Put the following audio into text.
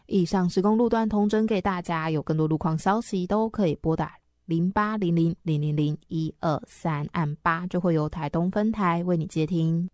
以上施工路段统整给大家，有更多路况消息都可以拨打0800000123，按8就会有台东分台为你接听。